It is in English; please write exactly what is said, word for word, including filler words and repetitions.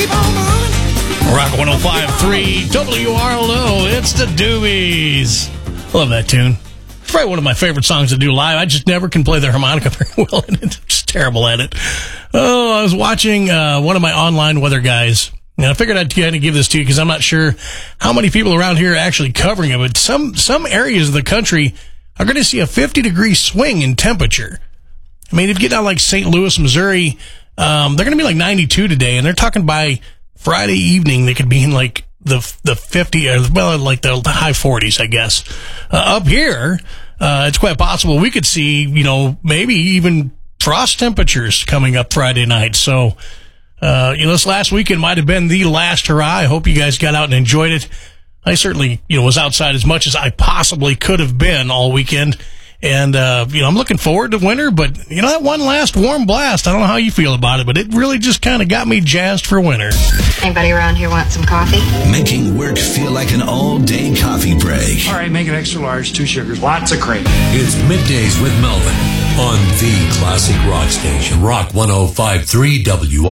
Rock one oh five point three W R L O. It's the Doobies. Love that tune. It's probably one of my favorite songs to do live. I just never can play the harmonica very well, and I'm just terrible at it. Oh, I was watching uh, one of my online weather guys, and I figured I'd kind of give this to you because I'm not sure how many people around here are actually covering it, but some, some areas of the country are going to see a fifty-degree swing in temperature. I mean, if you get down like Saint Louis, Missouri, um, they're going to be like ninety-two today, and they're talking by Friday evening they could be in like the the fifty, or well, like the, the high forties, I guess. Uh, up here, uh, it's quite possible we could see, you know, maybe even frost temperatures coming up Friday night. So, uh, you know, this last weekend might have been the last hurrah. I hope you guys got out and enjoyed it. I certainly, you know, was outside as much as I possibly could have been all weekend. And, uh, you know, I'm looking forward to winter, but, you know, that one last warm blast, I don't know how you feel about it, but it really just kind of got me jazzed for winter. Anybody around here want some coffee? Making work feel like an all-day coffee break. All right, make it extra large, two sugars, lots of cream. It's Middays with Melvin on the Classic Rock Station, Rock one oh five point three W